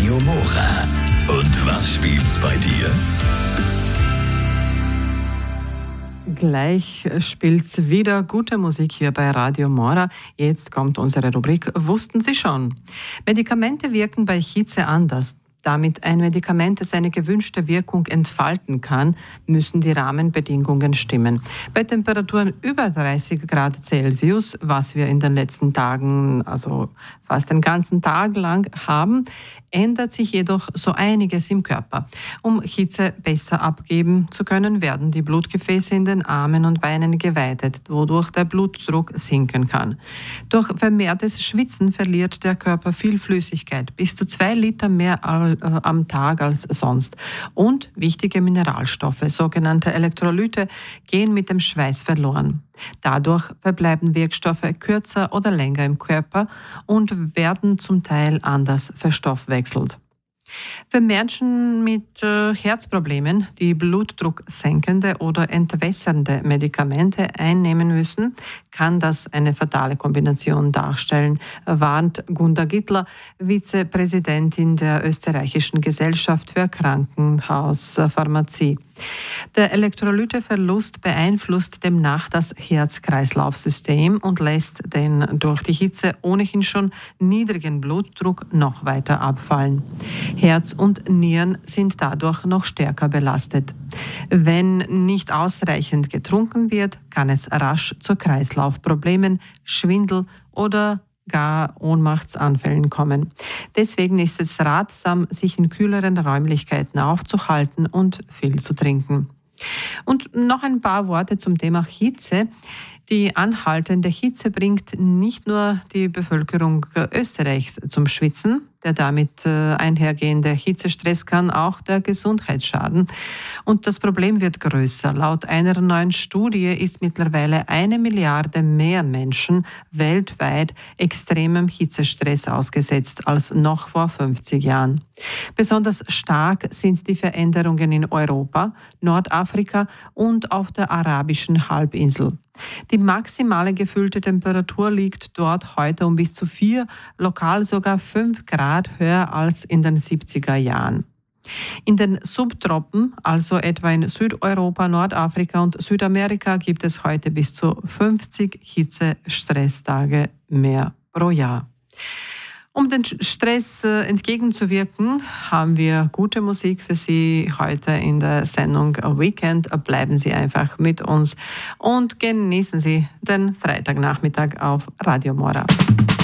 Radio Mora. Und was spielt's bei dir? Gleich spielt's wieder gute Musik hier bei Radio Mora. Jetzt kommt unsere Rubrik Wussten Sie schon? Medikamente wirken bei Hitze anders. Damit ein Medikament seine gewünschte Wirkung entfalten kann, müssen die Rahmenbedingungen stimmen. Bei Temperaturen über 30 Grad Celsius, was wir in den letzten Tagen, also fast den ganzen Tag lang haben, ändert sich jedoch so einiges im Körper. Um Hitze besser abgeben zu können, werden die Blutgefäße in den Armen und Beinen geweitet, wodurch der Blutdruck sinken kann. Durch vermehrtes Schwitzen verliert der Körper viel Flüssigkeit, bis zu 2 Liter mehr am Tag als sonst. Und wichtige Mineralstoffe, sogenannte Elektrolyte, gehen mit dem Schweiß verloren. Dadurch verbleiben Wirkstoffe kürzer oder länger im Körper und werden zum Teil anders verstoffwechselt. Für Menschen mit Herzproblemen, die blutdrucksenkende oder entwässernde Medikamente einnehmen müssen, kann das eine fatale Kombination darstellen, warnt Gunda Gittler, Vizepräsidentin der Österreichischen Gesellschaft für Krankenhauspharmazie. Der Elektrolyteverlust beeinflusst demnach das Herz-Kreislauf-System und lässt den durch die Hitze ohnehin schon niedrigen Blutdruck noch weiter abfallen. Herz und Nieren sind dadurch noch stärker belastet. Wenn nicht ausreichend getrunken wird, kann es rasch zu Kreislaufproblemen, Schwindel oder gar Ohnmachtsanfällen kommen. Deswegen ist es ratsam, sich in kühleren Räumlichkeiten aufzuhalten und viel zu trinken. Und noch ein paar Worte zum Thema Hitze. Die anhaltende Hitze bringt nicht nur die Bevölkerung Österreichs zum Schwitzen, der damit einhergehende Hitzestress kann auch der Gesundheit schaden. Und das Problem wird größer. Laut einer neuen Studie ist mittlerweile 1 Milliarde mehr Menschen weltweit extremem Hitzestress ausgesetzt als noch vor 50 Jahren. Besonders stark sind die Veränderungen in Europa, Nordafrika und auf der arabischen Halbinsel. Die maximale gefühlte Temperatur liegt dort heute um bis zu 4, lokal sogar 5 Grad höher als in den 70er Jahren. In den Subtropen, also etwa in Südeuropa, Nordafrika und Südamerika, gibt es heute bis zu 50 Hitzestressstage mehr pro Jahr. Um den Stress entgegenzuwirken, haben wir gute Musik für Sie heute in der Sendung Weekend. Bleiben Sie einfach mit uns und genießen Sie den Freitagnachmittag auf Radio Mora.